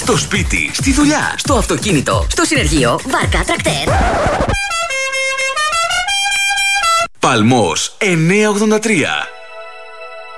Στο σπίτι, στη δουλειά, στο αυτοκίνητο, στο συνεργείο, βάρκα, τρακτέρ. Παλμός 983.